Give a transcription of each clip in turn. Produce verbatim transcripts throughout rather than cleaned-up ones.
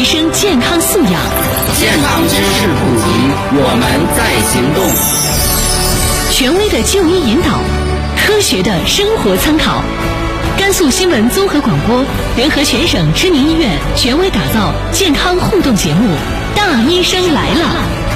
提升健康素养。 健康知识普及，我们在行动。 权威的就医引导，科学的生活参考。甘肃新闻综合广播联合全省知名医院，权威打造健康互动节目《大医生来了》。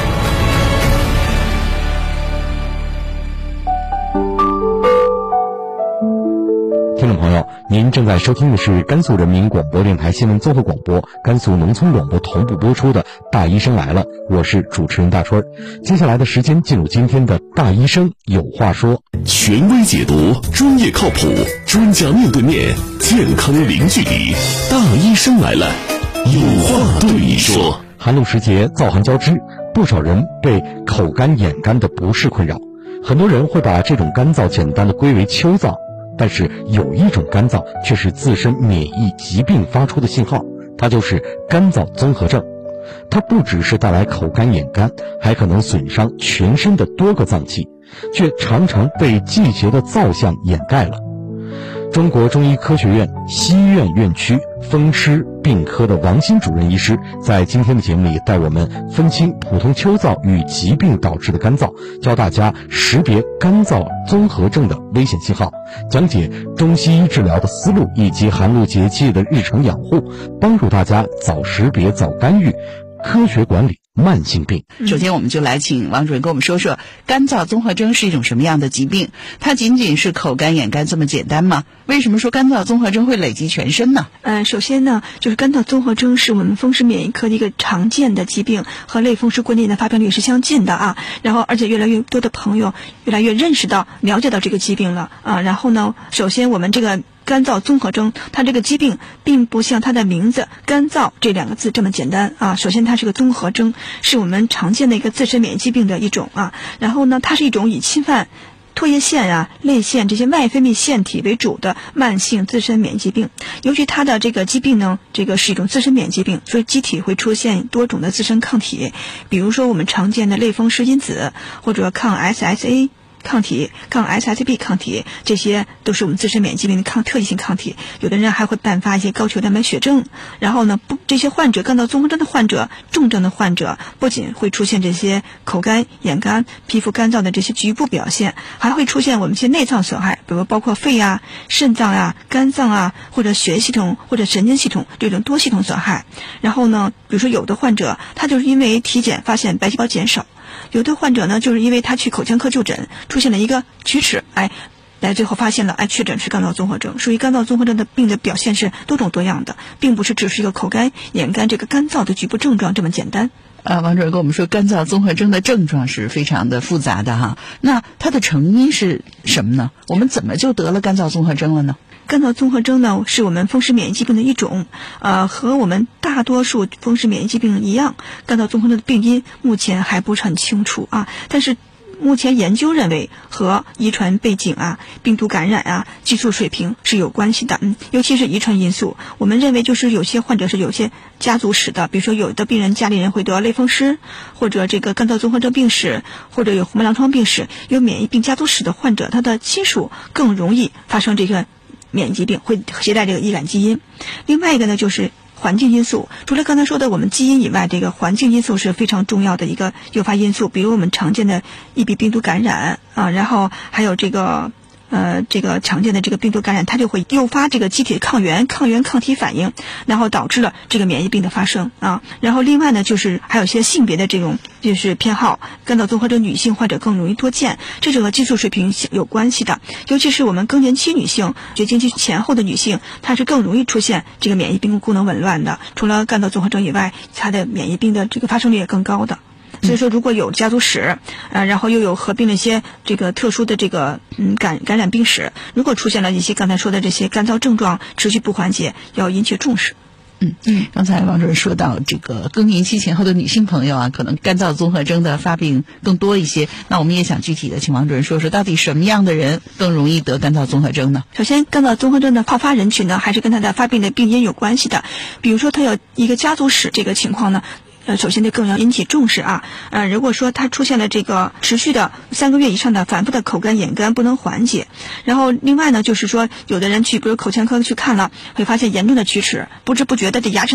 听众朋友，您正在收听的是甘肃人民广播电台新闻综合广播、甘肃农村广播同步播出的《大医生来了》，我是主持人大春。接下来的时间进入今天的大医生有话说， 权威解读，专业靠谱，专家面对面，健康零距离。大医生来了，有话对你说。 寒露时节，燥寒交织，不少人被口干眼干的不适困扰。很多人会把这种干燥简单的归为秋燥。但是有一种干燥却是自身免疫疾病发出的信号，它就是干燥综合症。它不只是带来口干眼干，还可能损伤全身的多个脏器，却常常被季节的燥象掩盖了。中国中医科学院西医院院区风湿病科的王鑫主任医师在今天的节目里带我们分清普通秋燥与疾病导致的干燥，教大家识别干燥综合症的危险信号，讲解中西医治疗的思路以及寒露节气的日常养护，帮助大家早识别、早干预，科学管理慢性病。 首先我们就来请王主任跟我们说说干燥综合征是一种什么样的疾病，它仅仅是口干眼干这么简单吗？为什么说干燥综合征会累及全身呢？ 呃，首先呢，就是干燥综合征是我们风湿免疫科的一个常见的疾病，和类风湿关节炎的发病率是相近的啊。然后而且越来越多的朋友越来越认识到、了解到这个疾病了啊。然后呢，首先我们这个干燥综合征，它这个疾病并不像它的名字干燥这两个字这么简单啊。首先它是个综合征，是我们常见的一个自身免疫疾病的一种啊。然后呢，它是一种以侵犯唾液腺啊、泪腺这些外分泌腺体为主的慢性自身免疫疾病。由于它的这个疾病呢，这个是一种自身免疫疾病，所以机体会出现多种的自身抗体，比如说我们常见的类风湿因子或者抗 S S A抗体、抗 S S B 抗体，这些都是我们自身免疫疾病的抗特异性抗体。有的人还会伴发一些高球蛋白血症。然后呢，不，这些患者干燥综合征的患者、重症的患者，不仅会出现这些口干、眼干、皮肤干燥的这些局部表现，还会出现我们一些内脏损害，比如包括肺啊、肾脏啊、肝脏啊，或者血液系统或者神经系统这种多系统损害。然后呢，比如说有的患者他就是因为体检发现白细胞减少。有的患者呢，就是因为他去口腔科就诊，出现了一个龋齿，哎，来最后发现了，哎，确诊是干燥综合征。属于干燥综合征的病的表现是多种多样的，并不是只是一个口干、眼干这个干燥的局部症状这么简单。 呃，王主任跟我们说，干燥综合征的症状是非常的复杂的哈。那它的成因是什么呢？我们怎么就得了干燥综合征了呢？ 干燥综合征呢，是我们风湿免疫疾病的一种，呃，和我们大多数风湿免疫疾病一样，干燥综合征的病因目前还不是很清楚啊。但是目前研究认为和遗传背景啊、病毒感染啊、激素水平是有关系的，嗯，尤其是遗传因素。我们认为就是有些患者是有些家族史的，比如说有的病人家里人会得类风湿，或者这个干燥综合征病史，或者有红斑狼疮病史，有免疫病家族史的患者，他的亲属更容易发生这个免疫疾病，会携带这个易感基因。另外一个呢，就是环境因素，除了刚才说的我们基因以外，这个环境因素是非常重要的一个诱发因素，比如我们常见的易鼻病毒感染啊，然后还有这个呃，这个常见的这个病毒感染，它就会诱发这个机体抗原、抗原抗体反应，然后导致了这个免疫病的发生啊。然后另外呢，就是还有一些性别的这种就是偏好，干燥综合征女性患者更容易多见，这是和激素水平有关系的。尤其是我们更年期女性、绝经期前后的女性，她是更容易出现这个免疫病功能紊乱的。除了干燥综合征以外，她的免疫病的这个发生率也更高的。所以说，如果有家族史，呃，然后又有合并了一些这个特殊的这个嗯感感染病史，如果出现了一些刚才说的这些干燥症状持续不缓解，要引起重视。 嗯嗯，刚才王主任说到这个更年期前后的女性朋友啊，可能干燥综合征的发病更多一些。那我们也想具体的请王主任说说，到底什么样的人更容易得干燥综合征呢？ 首先，干燥综合征的好发人群呢，还是跟他的发病的病因有关系的。比如说，他有一个家族史这个情况呢。呃，首先得更要引起重视啊。呃，如果说它出现了这个持续的三个月以上的反复的口干眼干不能缓解，然后另外呢，就是说有的人去比如口腔科去看了，会发现严重的龋齿，不知不觉的这牙齿